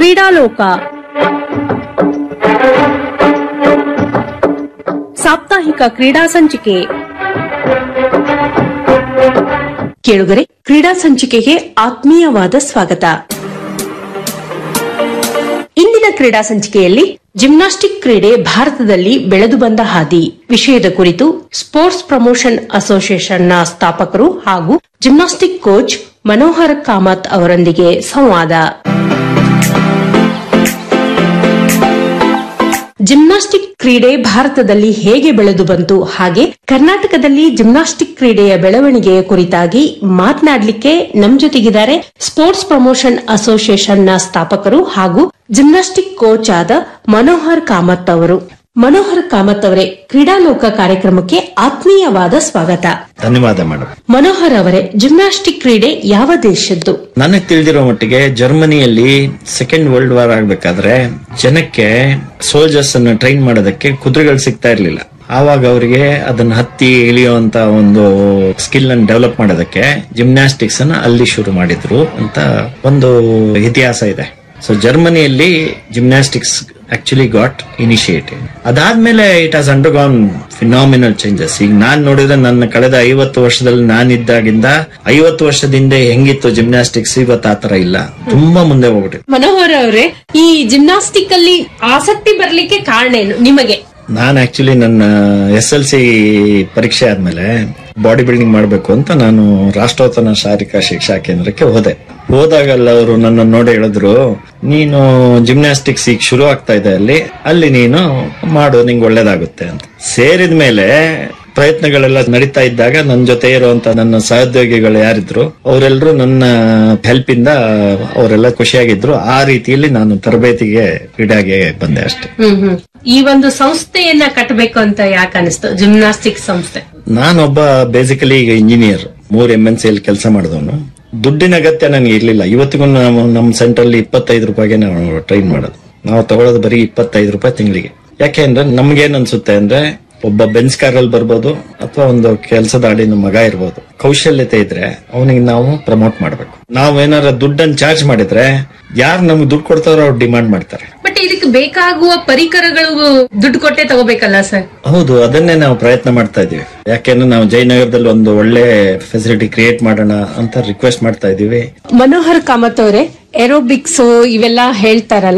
ಕ್ರೀಡಾಲೋಕ ಸಾಪ್ತಾಹಿಕ ಕ್ರೀಡಾ ಸಂಚಿಕೆ. ಕೇಳುಗರೆ, ಕ್ರೀಡಾ ಸಂಚಿಕೆಗೆ ಆತ್ಮೀಯವಾದ ಸ್ವಾಗತ. ಇಂದಿನ ಕ್ರೀಡಾ ಸಂಚಿಕೆಯಲ್ಲಿ ಜಿಮ್ನಾಸ್ಟಿಕ್ ಕ್ರೀಡೆ ಭಾರತದಲ್ಲಿ ಬೆಳೆದು ಬಂದ ಹಾದಿ ವಿಷಯದ ಕುರಿತು ಸ್ಪೋರ್ಟ್ಸ್ ಪ್ರಮೋಷನ್ ಅಸೋಸಿಯೇಷನ್ನ ಸ್ಥಾಪಕರು ಹಾಗೂ ಜಿಮ್ನಾಸ್ಟಿಕ್ ಕೋಚ್ ಮನೋಹರ್ ಕಾಮತ್ ಅವರೊಂದಿಗೆ ಸಂವಾದ. ಜಿಮ್ನಾಸ್ಟಿಕ್ ಕ್ರೀಡೆ ಭಾರತದಲ್ಲಿ ಹೇಗೆ ಬೆಳೆದು ಬಂತು, ಹಾಗೆ ಕರ್ನಾಟಕದಲ್ಲಿ ಜಿಮ್ನಾಸ್ಟಿಕ್ ಕ್ರೀಡೆಯ ಬೆಳವಣಿಗೆಯ ಕುರಿತಾಗಿ ಮಾತನಾಡಲಿಕ್ಕೆ ನಮ್ ಜೊತೆಗಿದ್ದಾರೆ ಸ್ಪೋರ್ಟ್ಸ್ ಪ್ರಮೋಷನ್ ಅಸೋಸಿಯೇಷನ್ನ ಸ್ಥಾಪಕರು ಹಾಗೂ ಜಿಮ್ನಾಸ್ಟಿಕ್ ಕೋಚ್ ಆದ ಮನೋಹರ್ ಕಾಮತ್ ಅವರು. ಮನೋಹರ್ ಕಾಮತ್ ಅವರೇ, ಕ್ರೀಡಾಲೋಕ ಕಾರ್ಯಕ್ರಮಕ್ಕೆ ಆತ್ಮೀಯವಾದ ಸ್ವಾಗತ. ಧನ್ಯವಾದ ಮೇಡಮ್. ಮನೋಹರ್ ಅವರೇ, ಜಿಮ್ನಾಸ್ಟಿಕ್ ಕ್ರೀಡೆ ಯಾವ ದೇಶದ್ದು? ನನಗೆ ತಿಳಿದಿರೋ ಮಟ್ಟಿಗೆ ಜರ್ಮನಿಯಲ್ಲಿ ಸೆಕೆಂಡ್ ವರ್ಲ್ಡ್ ವಾರ್ ಆಗ್ಬೇಕಾದ್ರೆ ಜನಕ್ಕೆ ಸೋಲ್ಜರ್ಸ್ ಅನ್ನು ಟ್ರೈನ್ ಮಾಡೋದಕ್ಕೆ ಕುದುರೆಗಳು ಸಿಗ್ತಾ ಇರ್ಲಿಲ್ಲ. ಆವಾಗ ಅವರಿಗೆ ಅದನ್ನ ಹತ್ತಿ ಇಳಿಯುವಂತ ಒಂದು ಸ್ಕಿಲ್ ಅನ್ನು ಡೆವಲಪ್ ಮಾಡೋದಕ್ಕೆ ಜಿಮ್ನಾಸ್ಟಿಕ್ಸ್ ಅನ್ನ ಅಲ್ಲಿ ಶುರು ಮಾಡಿದ್ರು ಅಂತ ಒಂದು ಇತಿಹಾಸ ಇದೆ. ಸೊ ಜರ್ಮನಿಯಲ್ಲಿ ಜಿಮ್ನಾಸ್ಟಿಕ್ಸ್ ಆಕ್ಚುಲಿ ಗಾಟ್ ಇನಿಷಿಯೇಟೆಡ್. ಅದಾದ್ಮೇಲೆ it has undergone phenomenal changes. ಈಗ ನಾನ್ ನೋಡಿದ್ರೆ ನನ್ನ ಕಳೆದ 50 ವರ್ಷದಲ್ಲಿ ನಾನಿದ್ದಾಗಿಂದ 50 ವರ್ಷದಿಂದ ಹೆಂಗಿತ್ತು ಜಿಮ್ನಾಸ್ಟಿಕ್ಸ್, ಇವತ್ತು ಆತರ ಇಲ್ಲ, ತುಂಬಾ ಮುಂದೆ ಹೋಗ್ಬಿಟ್ಟಿದೆ. ಮನೋಹರ್ ಅವರೇ, ಈ ಜಿಮ್ನಾಸ್ಟಿಕ್ ಅಲ್ಲಿ ಆಸಕ್ತಿ ಬರ್ಲಿಕ್ಕೆ ಕಾರಣ ಏನು ನಿಮಗೆ? ನಾನು ಆಕ್ಚುಲಿ ನನ್ನ SLC ಪರೀಕ್ಷೆ ಆದ್ಮೇಲೆ ಬಾಡಿ ಬಿಲ್ಡಿಂಗ್ ಮಾಡಬೇಕು ಅಂತ ನಾನು ರಾಷ್ಟ್ರೋತ್ತಮ ಶಾರೀರಿಕ ಶಿಕ್ಷಾ ಕೇಂದ್ರಕ್ಕೆ ಹೋದಾಗಲ್ಲ ಅವರು ನನ್ನ ನೋಡಿ ಹೇಳಿದ್ರು, ನೀನು ಜಿಮ್ನಾಸ್ಟಿಕ್ಸ್ ಈಗ ಶುರು ಆಗ್ತಾ ಇದೆ ಅಲ್ಲಿ ನೀನು ಮಾಡು, ನಿಂಗೆ ಒಳ್ಳೇದಾಗುತ್ತೆ ಅಂತ. ಸೇರಿದ ಮೇಲೆ ಪ್ರಯತ್ನಗಳೆಲ್ಲ ನಡೀತಾ ಇದ್ದಾಗ ನನ್ನ ಜೊತೆ ಇರುವಂತ ನನ್ನ ಸಹೋದ್ಯೋಗಿಗಳು ಯಾರಿದ್ರು ಅವರೆಲ್ಲರೂ ನನ್ನ ಹೆಲ್ಪ್ ಇಂದ ಅವರೆಲ್ಲ ಖುಷಿಯಾಗಿದ್ರು. ಆ ರೀತಿಯಲ್ಲಿ ನಾನು ತರಬೇತಿಗೆ ಕ್ರೀಡೆಗೆ ಬಂದೆ ಅಷ್ಟೇ. ಈ ಒಂದು ಸಂಸ್ಥೆಯನ್ನ ಕಟ್ಟಬೇಕು ಅಂತ ಯಾಕೆ ಅನಿಸ್ತು, ಜಿಮ್ನಾಸ್ಟಿಕ್ ಸಂಸ್ಥೆ? ನಾನೊಬ್ಬ ಬೇಸಿಕಲಿ ಈಗ ಇಂಜಿನಿಯರ್, 3 MNC ಅಲ್ಲಿ ಕೆಲಸ ಮಾಡಿದವನು. ದುಡ್ಡಿನ ಅಗತ್ಯ ನನಗೆ ಇರ್ಲಿಲ್ಲ. ಇವತ್ತಿಗೂ ನಮ್ಮ ಸೆಂಟರ್ ಅಲ್ಲಿ 25 ರೂಪಾಯಿಗೆ ನಾವು ಟ್ರೈನ್ ಮಾಡೋದು. ನಾವು ತಗೊಳ್ಳೋದು ಬರೀ 25 ರೂಪಾಯಿ ತಿಂಗಳಿಗೆ. ಯಾಕೆ ಅಂದ್ರೆ ನಮ್ಗೇನ್ ಅನ್ಸುತ್ತೆ ಅಂದ್ರೆ, ಒಬ್ಬ ಬೆಂಚ್ ಕಾರ್ ಅಲ್ಲಿ ಬರ್ಬೋದು ಅಥವಾ ಒಂದು ಕೆಲಸದ ಆಡಿನ ಮಗ ಇರ್ಬೋದು, ಕೌಶಲ್ಯತೆ ಇದ್ರೆ ಅವನಿಗೆ ನಾವು ಪ್ರಮೋಟ್ ಮಾಡ್ಬೇಕು. ನಾವೇನಾರ ದುಡ್ಡನ್ನು ಚಾರ್ಜ್ ಮಾಡಿದ್ರೆ ಯಾರು ನಮ್ಗೆ ದುಡ್ಡು ಕೊಡ್ತಾರೋ ಅವ್ರು ಡಿಮಾಂಡ್ ಮಾಡ್ತಾರೆ. ಬಟ್ ಇದಕ್ಕೆ ಬೇಕಾಗುವ ಪರಿಕರಗಳು ದುಡ್ಡು ಕೊಟ್ಟೆ ತಗೋಬೇಕಲ್ಲ ಸರ್? ಹೌದು, ಅದನ್ನೇ ನಾವು ಪ್ರಯತ್ನ ಮಾಡ್ತಾ ಇದೀವಿ. ಯಾಕೆಂದ್ರೆ ನಾವು ಜಯನಗರದಲ್ಲಿ ಒಂದು ಒಳ್ಳೆ ಫೆಸಿಲಿಟಿ ಕ್ರಿಯೇಟ್ ಮಾಡೋಣ ಅಂತ ರಿಕ್ವೆಸ್ಟ್ ಮಾಡ್ತಾ ಇದೀವಿ. ಮನೋಹರ್ ಕಾಮತ್ ಅವರೇ, ಏರೋಬಿಕ್ಸ್ ಇವೆಲ್ಲ ಹೇಳ್ತಾರಲ್ಲ,